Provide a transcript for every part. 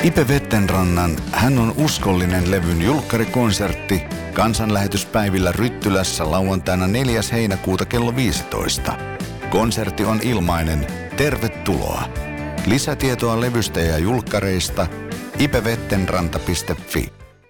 Ipe Vettenrannan Hän on uskollinen levyn julkkarikonsertti kansanlähetyspäivillä Ryttylässä lauantaina 4. heinäkuuta kello 15. Konsertti on ilmainen. Tervetuloa. Lisätietoa levystä ja julkkareista ipevettenranta.fi.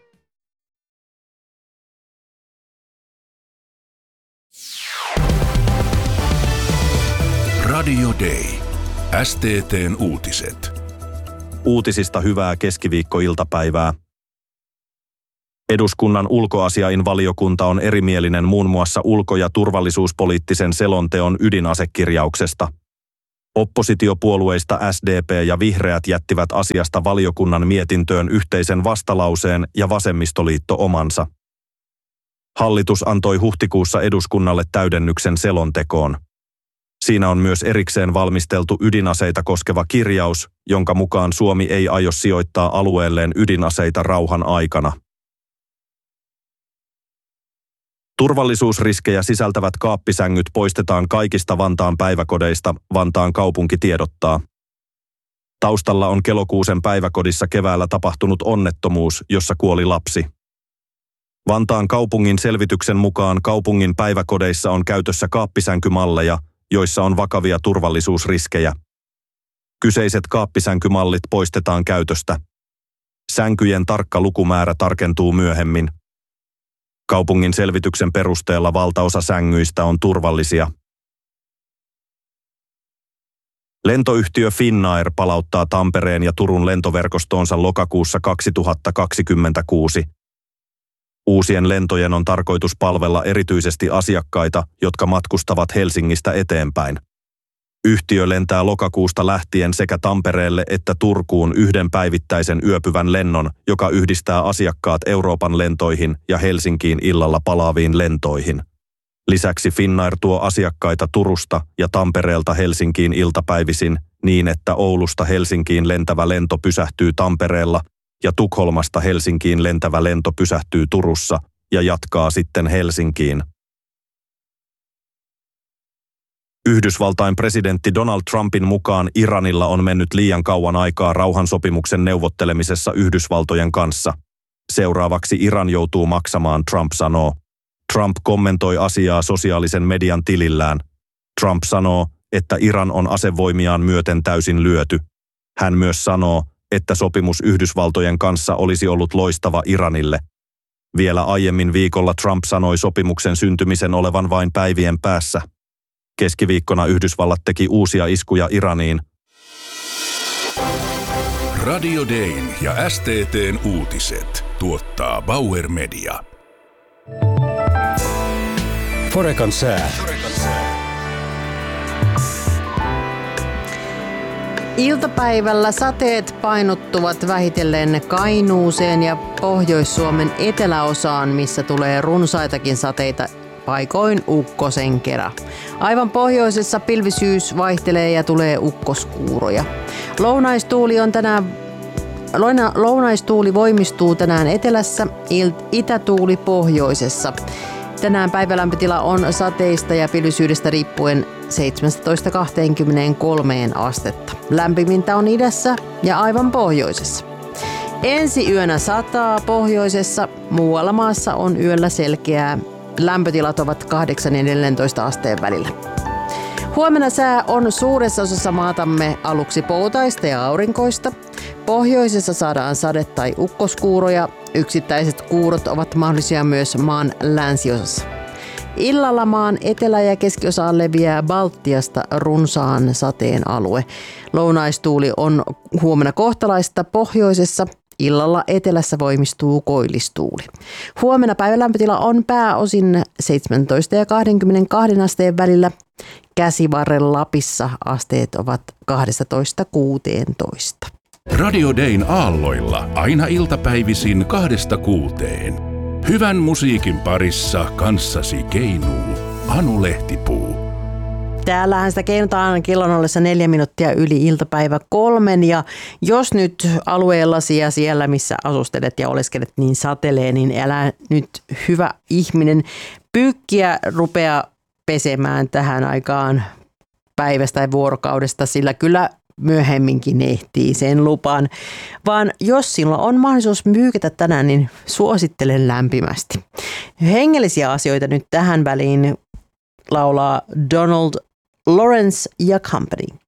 Radio Day. STT:n uutiset. Uutisista hyvää keskiviikkoiltapäivää. Eduskunnan ulkoasiainvaliokunta on erimielinen muun muassa ulko- ja turvallisuuspoliittisen selonteon ydinasekirjauksesta. Oppositiopuolueista SDP ja Vihreät jättivät asiasta valiokunnan mietintöön yhteisen vastalauseen ja vasemmistoliitto omansa. Hallitus antoi huhtikuussa eduskunnalle täydennyksen selontekoon. Siinä on myös erikseen valmisteltu ydinaseita koskeva kirjaus, jonka mukaan Suomi ei aio sijoittaa alueelleen ydinaseita rauhan aikana. Turvallisuusriskejä sisältävät kaappisängyt poistetaan kaikista Vantaan päiväkodeista, Vantaan kaupunki tiedottaa. Taustalla on Kelokuusen päiväkodissa keväällä tapahtunut onnettomuus, jossa kuoli lapsi. Vantaan kaupungin selvityksen mukaan kaupungin päiväkodeissa on käytössä kaappisänkymalleja, joissa on vakavia turvallisuusriskejä. Kyseiset kaappisänkymallit poistetaan käytöstä. Sänkyjen tarkka lukumäärä tarkentuu myöhemmin. Kaupungin selvityksen perusteella valtaosa sängyistä on turvallisia. Lentoyhtiö Finnair palauttaa Tampereen ja Turun lentoverkostoonsa lokakuussa 2026. Uusien lentojen on tarkoitus palvella erityisesti asiakkaita, jotka matkustavat Helsingistä eteenpäin. Yhtiö lentää lokakuusta lähtien sekä Tampereelle että Turkuun yhden päivittäisen yöpyvän lennon, joka yhdistää asiakkaat Euroopan lentoihin ja Helsinkiin illalla palaaviin lentoihin. Lisäksi Finnair tuo asiakkaita Turusta ja Tampereelta Helsinkiin iltapäivisin niin, että Oulusta Helsinkiin lentävä lento pysähtyy Tampereella ja Tukholmasta Helsinkiin lentävä lento pysähtyy Turussa ja jatkaa sitten Helsinkiin. Yhdysvaltain presidentti Donald Trumpin mukaan Iranilla on mennyt liian kauan aikaa rauhansopimuksen neuvottelemisessa Yhdysvaltojen kanssa. Seuraavaksi Iran joutuu maksamaan, Trump sanoo. Trump kommentoi asiaa sosiaalisen median tilillään. Trump sanoo, että Iran on asevoimiaan myöten täysin lyöty. Hän myös sanoo, että sopimus Yhdysvaltojen kanssa olisi ollut loistava Iranille. Vielä aiemmin viikolla Trump sanoi sopimuksen syntymisen olevan vain päivien päässä. Keskiviikkona Yhdysvallat teki uusia iskuja Iraniin. Radio Dayn ja STT:n uutiset tuottaa Bauer Media. Forecan sää. Iltapäivällä sateet painottuvat vähitellen Kainuuseen ja Pohjois-Suomen eteläosaan, missä tulee runsaitakin sateita, paikoin ukkosen kera. Aivan pohjoisessa pilvisyys vaihtelee ja tulee ukkoskuuroja. Lounaistuuli voimistuu tänään etelässä, itätuuli pohjoisessa. Tänään päivälämpötila on sateista ja pilvisyydestä riippuen 17-23 astetta. Lämpimintä on idässä ja aivan pohjoisessa. Ensi yönä sataa pohjoisessa, muualla maassa on yöllä selkeää. Lämpötilat ovat 8 ja 14 asteen välillä. Huomenna sää on suuressa osassa maatamme aluksi poutaista ja aurinkoista. Pohjoisessa saadaan sade- tai ukkoskuuroja. Yksittäiset kuurot ovat mahdollisia myös maan länsiosassa. Illalla maan etelä- ja keskiosaan leviää Baltiasta runsaan sateen alue. Lounaistuuli on huomenna kohtalaista pohjoisessa. Illalla etelässä voimistuu koillistuuli. Huomenna päivälämpötila on pääosin 17 ja 22 asteen välillä. Käsivarren Lapissa asteet ovat 12-16. Radio Dayn aalloilla aina iltapäivisin 2-6. Hyvän musiikin parissa kanssasi keinuu Anu Lehtipuu. Täällähän sitä keinotaan kellon ollessa 4 minuuttia yli iltapäivä 3. Ja jos nyt alueellasi ja siellä, missä asustelet ja oleskelet, niin satelee, niin älä nyt hyvä ihminen pyykkiä rupea pesemään tähän aikaan päivästä tai vuorokaudesta, sillä kyllä myöhemminkin ehtii sen lupaan, vaan jos sinulla on mahdollisuus myykätä tänään, niin suosittelen lämpimästi. Hengellisiä asioita nyt tähän väliin laulaa Donald Lawrence ja Company.